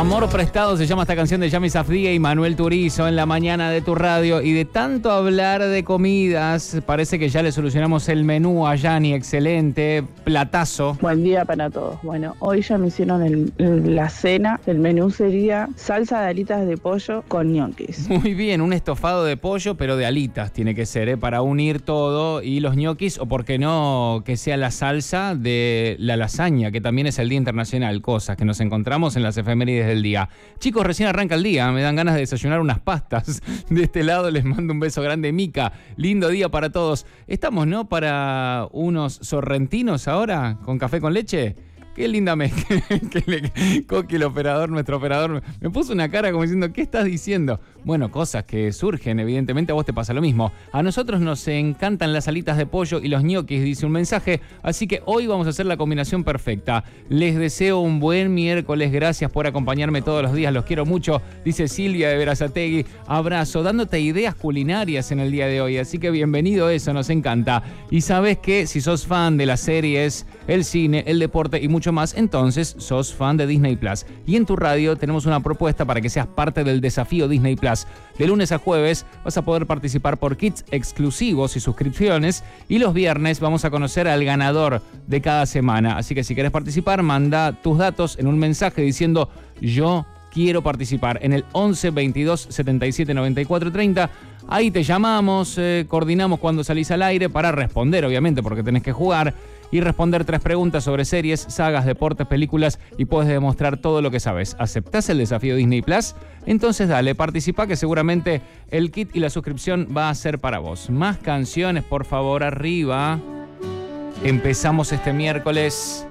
Amor Prestado se llama esta canción de Yami Safdie y Manuel Turizo en la mañana de tu radio. Y de tanto hablar de comidas, parece que ya le solucionamos el menú a Yani. Excelente, platazo. Buen día para todos. Bueno, hoy ya me hicieron la cena. El menú sería salsa de alitas de pollo con ñoquis. Muy bien, un estofado de pollo, pero de alitas tiene que ser, para unir todo. Y los ñoquis, o por qué no, que sea la salsa de la lasaña, que también es el Día Internacional. Cosas que nos encontramos en las efemérides del día. Chicos, recién arranca el día, me dan ganas de desayunar unas pastas. De este lado les mando un beso grande, Mica. Lindo día para todos. Estamos, ¿no?, para unos sorrentinos ahora, con café con leche. Qué linda mezcla. Coqui, el operador, nuestro operador, me puso una cara como diciendo, ¿qué estás diciendo? Bueno, cosas que surgen, evidentemente a vos te pasa lo mismo. A nosotros nos encantan las alitas de pollo y los ñoquis, dice un mensaje, así que hoy vamos a hacer la combinación perfecta. Les deseo un buen miércoles, gracias por acompañarme todos los días, los quiero mucho, dice Silvia de Berazategui. Abrazo, dándote ideas culinarias en el día de hoy, así que bienvenido, eso nos encanta. Y sabes que si sos fan de las series, el cine, el deporte y mucho más, entonces sos fan de Disney Plus. Y en tu radio tenemos una propuesta para que seas parte del desafío Disney Plus. De lunes a jueves vas a poder participar por kits exclusivos y suscripciones, y los viernes vamos a conocer al ganador de cada semana. Así que si querés participar, manda tus datos en un mensaje diciendo yo quiero participar en el 11 22 77 94 30. Ahí te llamamos, coordinamos cuando salís al aire para responder, obviamente, porque tenés que jugar y responder 3 preguntas sobre series, sagas, deportes, películas, y podés demostrar todo lo que sabes. ¿Aceptás el desafío Disney Plus? Entonces dale, participa, que seguramente el kit y la suscripción va a ser para vos. Más canciones, por favor, arriba. Empezamos este miércoles.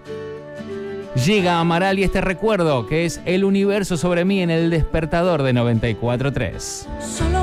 Llega Amaral y este recuerdo, que es El Universo sobre mí, en El Despertador de 94.3. Solo